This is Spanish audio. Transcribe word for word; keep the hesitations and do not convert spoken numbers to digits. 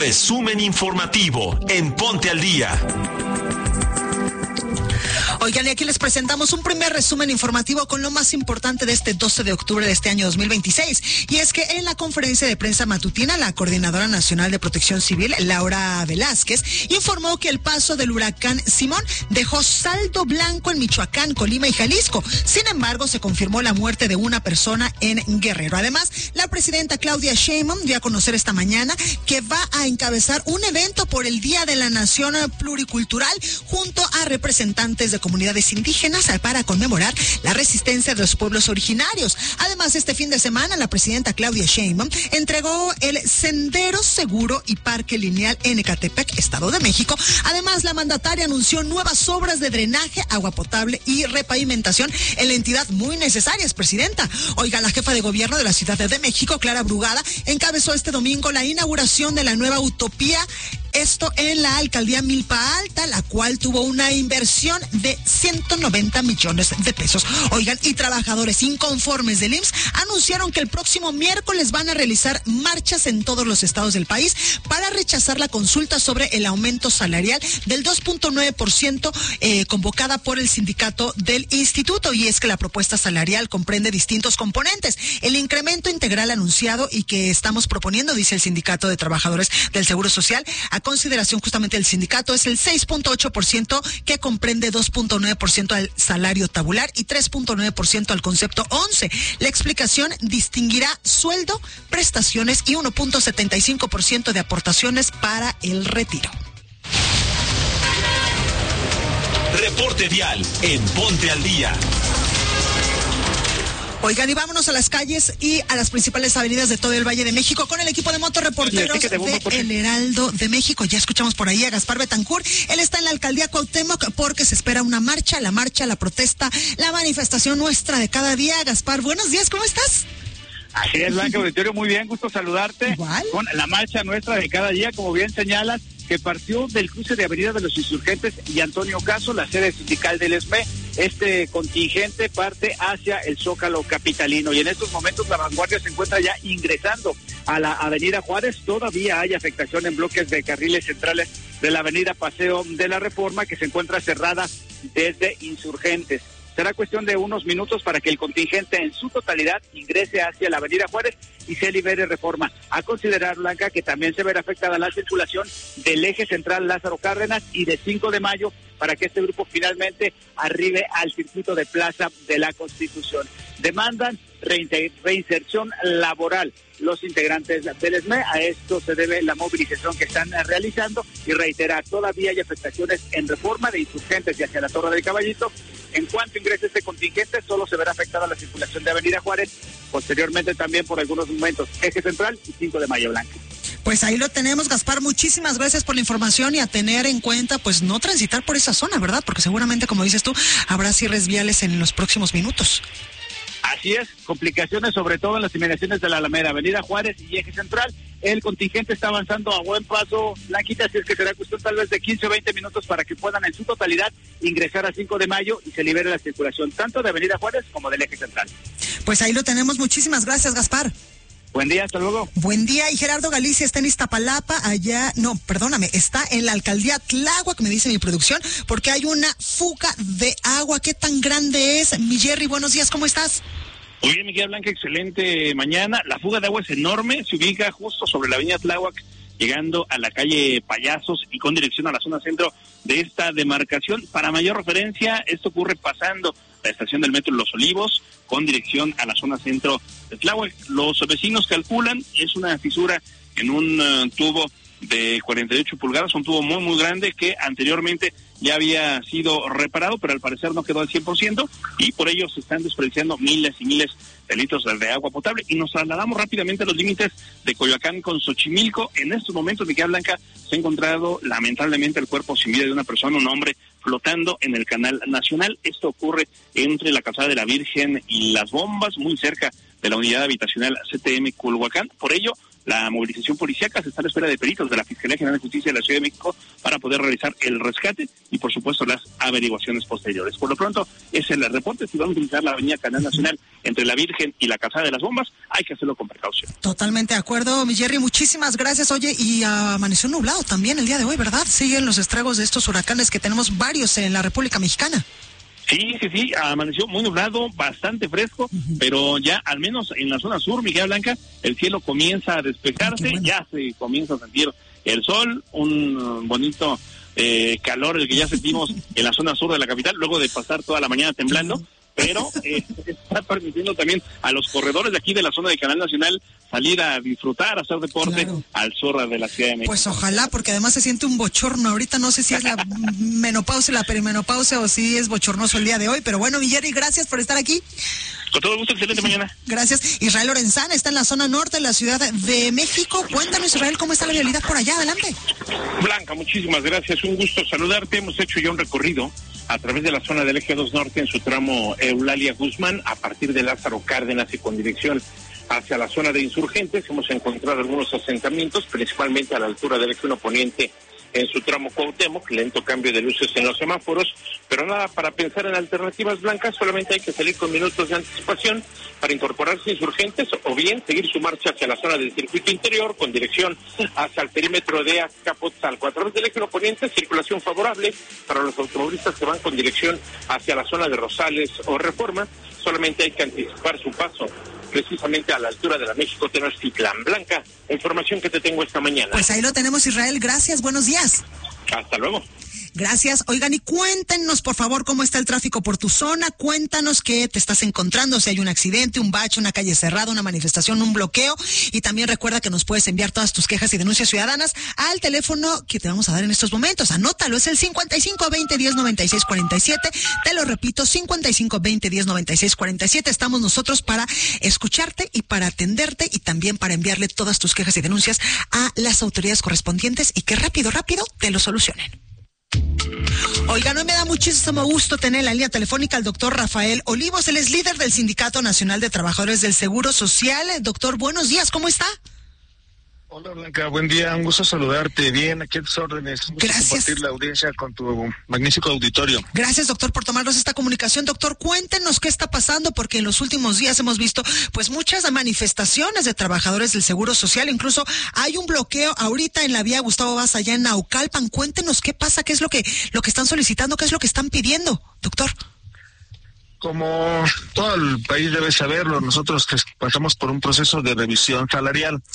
resumen informativo en Ponte al Día. Oigan, y aquí les presentamos un primer resumen informativo con lo más importante de este doce de octubre de este año dos mil veintiséis. Y es que en la conferencia de prensa matutina, la Coordinadora Nacional de Protección Civil, Laura Velázquez, informó que el paso del huracán Simón dejó saldo blanco en Michoacán, Colima y Jalisco. Sin embargo, se confirmó la muerte de una persona en Guerrero. Además, la presidenta Claudia Sheinbaum dio a conocer esta mañana que va a encabezar un evento por el Día de la Nación Pluricultural junto a representantes de comunidades indígenas para conmemorar la resistencia de los pueblos originarios. Además, este fin de semana, la presidenta Claudia Sheinbaum entregó el Sendero Seguro y Parque Lineal en Ecatepec, Estado de México. Además, la mandataria anunció nuevas obras de drenaje, agua potable y repavimentación en la entidad muy necesarias, presidenta. Oiga, la jefa de gobierno de la Ciudad de México, Clara Brugada, encabezó este domingo la inauguración de la nueva Utopía, esto en la alcaldía Milpa Alta, la cual tuvo una inversión de ciento noventa millones de pesos. Oigan, y trabajadores inconformes del I M S S anunciaron que el próximo miércoles van a realizar marchas en todos los estados del país para rechazar la consulta sobre el aumento salarial del dos punto nueve por ciento eh, convocada por el sindicato del instituto. Y es que la propuesta salarial comprende distintos componentes. El incremento integral anunciado y que estamos proponiendo, dice el Sindicato de Trabajadores del Seguro Social, a consideración justamente del sindicato, es el seis punto ocho por ciento, que comprende dos punto nueve por ciento al salario tabular y tres punto nueve por ciento al concepto once. La explicación distinguirá sueldo, prestaciones y uno punto setenta y cinco por ciento de aportaciones para el retiro. Reporte vial en Ponte al Día. Oigan, y vámonos a las calles y a las principales avenidas de todo el Valle de México con el equipo de motorreporteros de El Heraldo de México. Ya escuchamos por ahí a Gaspar Betancourt. Él está en la alcaldía Cuauhtémoc porque se espera una marcha, la marcha, la protesta, la manifestación nuestra de cada día. Gaspar, buenos días, ¿cómo estás? Así es, Blanca Auditorio, muy bien, gusto saludarte. Igual. Con la marcha nuestra de cada día, como bien señalas, que partió del cruce de Avenida de los Insurgentes y Antonio Caso, la sede sindical del E S M E. Este contingente parte hacia el Zócalo capitalino y en estos momentos la vanguardia se encuentra ya ingresando a la Avenida Juárez. Todavía hay afectación en bloques de carriles centrales de la Avenida Paseo de la Reforma, que se encuentra cerrada desde Insurgentes. Será cuestión de unos minutos para que el contingente en su totalidad ingrese hacia la Avenida Juárez y se libere Reforma. A considerar, Blanca, que también se verá afectada la circulación del eje central Lázaro Cárdenas y de cinco de mayo para que este grupo finalmente arribe al circuito de Plaza de la Constitución. Demandan reinserción laboral los integrantes del E S M E. A esto se debe la movilización que están realizando y reiterar, todavía hay afectaciones en Reforma de Insurgentes y hacia la Torre del Caballito. En cuanto ingrese este contingente, solo se verá afectada la circulación de Avenida Juárez, posteriormente también por algunos momentos eje central y cinco de mayo, Blanca. Pues ahí lo tenemos, Gaspar, muchísimas gracias por la información y a tener en cuenta, pues no transitar por esa zona, ¿verdad? Porque seguramente, como dices tú, habrá cierres viales en los próximos minutos. Así es, complicaciones sobre todo en las inmediaciones de la Alameda, Avenida Juárez y eje central. El contingente está avanzando a buen paso, Blanquita, así es que será cuestión tal vez de quince o veinte minutos para que puedan en su totalidad ingresar a cinco de mayo y se libere la circulación tanto de Avenida Juárez como del eje central. Pues ahí lo tenemos, muchísimas gracias, Gaspar. Buen día, hasta luego. Buen día, y Gerardo Galicia está en Iztapalapa, allá, no, perdóname, está en la alcaldía Tláhuac, me dice mi producción, porque hay una fuga de agua. ¿Qué tan grande es? Mi Jerry, buenos días, ¿cómo estás? Muy bien, Miguel Blanca, excelente mañana. La fuga de agua es enorme, se ubica justo sobre la avenida Tláhuac, llegando a la calle Payasos y con dirección a la zona centro de esta demarcación. Para mayor referencia, esto ocurre pasando la estación del metro Los Olivos, con dirección a la zona centro de Tláhuac. Los vecinos calculan, es una fisura en un uh, tubo de cuarenta y ocho pulgadas, un tubo muy muy grande que anteriormente ya había sido reparado, pero al parecer no quedó al cien por ciento y por ello se están desperdiciando miles y miles de litros de agua potable. Y nos trasladamos rápidamente a los límites de Coyoacán con Xochimilco. En estos momentos, Miguel Blanca, se ha encontrado lamentablemente el cuerpo sin vida de una persona, un hombre flotando en el canal nacional. Esto ocurre entre la calzada de la Virgen y Las Bombas, muy cerca de la unidad habitacional C T M Culhuacán. Por ello, la movilización policíaca. Se está a la espera de peritos de la Fiscalía General de Justicia de la Ciudad de México para poder realizar el rescate y, por supuesto, las averiguaciones posteriores. Por lo pronto, ese es el reporte. Si vamos a utilizar la avenida Canal Nacional entre la Virgen y la Calzada de las Bombas, hay que hacerlo con precaución. Totalmente de acuerdo, mi Jerry. Muchísimas gracias. Oye, y amaneció nublado también el día de hoy, ¿verdad? Siguen los estragos de estos huracanes que tenemos varios en la República Mexicana. Sí, sí, sí, amaneció muy nublado, bastante fresco, uh-huh. pero ya al menos en la zona sur, Miguel Blanca, el cielo comienza a despejarse, bueno. ya se comienza a sentir el sol, un bonito eh, calor el que ya sentimos en la zona sur de la capital, luego de pasar toda la mañana temblando, uh-huh. pero eh, está permitiendo también a los corredores de aquí de la zona de Canal Nacional salir a disfrutar, a hacer deporte claro. al sur de la Ciudad de México. Pues ojalá, porque además se siente un bochorno. Ahorita no sé si es la menopausia, la perimenopausia o si es bochornoso el día de hoy, pero bueno, mi Jerry, gracias por estar aquí. Con todo gusto, excelente mañana. Gracias. Israel Lorenzana está en la zona norte de la Ciudad de México. Cuéntanos, Israel, ¿cómo está la realidad por allá? Adelante. Blanca, muchísimas gracias. Un gusto saludarte. Hemos hecho ya un recorrido a través de la zona del Eje dos Norte en su tramo Eulalia Guzmán, a partir de Lázaro Cárdenas y con dirección hacia la zona de Insurgentes. Hemos encontrado algunos asentamientos, principalmente a la altura del Eje uno Poniente en su tramo Cuauhtémoc, lento cambio de luces en los semáforos, pero nada para pensar en alternativas blancas, solamente hay que salir con minutos de anticipación para incorporarse Insurgentes o bien seguir su marcha hacia la zona del circuito interior con dirección hacia el perímetro de Azcapotzalco. A través del Eje uno Poniente, circulación favorable para los automovilistas que van con dirección hacia la zona de Rosales o Reforma, solamente hay que anticipar su paso precisamente a la altura de la México Tenochtitlán. Blanca, información que te tengo esta mañana. Pues ahí lo tenemos, Israel. Gracias, buenos días. Hasta luego. Gracias. Oigan, y cuéntenos, por favor, cómo está el tráfico por tu zona. Cuéntanos qué te estás encontrando, si hay un accidente, un bache, una calle cerrada, una manifestación, un bloqueo. Y también recuerda que nos puedes enviar todas tus quejas y denuncias ciudadanas al teléfono que te vamos a dar en estos momentos. Anótalo, es el cincuenta y cinco veinte diez noventa y seis cuarenta y siete. Te lo repito, cincuenta y cinco veinte diez noventa y seis cuarenta y siete. Estamos nosotros para escucharte y para atenderte y también para enviarle todas tus quejas y denuncias a las autoridades correspondientes y que rápido, rápido te lo solucionen. Oigan, hoy me da muchísimo gusto tener en la línea telefónica al doctor Rafael Olivos. Él es líder del Sindicato Nacional de Trabajadores del Seguro Social. Doctor, buenos días, ¿cómo está? Hola, Blanca, buen día, un gusto saludarte. Bien, aquí a tus órdenes. Un gusto Gracias. Compartir la audiencia con tu magnífico auditorio. Gracias, doctor, por tomarnos esta comunicación. Doctor, cuéntenos qué está pasando, porque en los últimos días hemos visto pues muchas manifestaciones de trabajadores del Seguro Social. Incluso hay un bloqueo ahorita en la vía Gustavo Vaz, allá en Naucalpan. Cuéntenos qué pasa, qué es lo que, lo que están solicitando, qué es lo que están pidiendo, doctor. Como todo el país debe saberlo, nosotros que pasamos por un proceso de revisión salarial.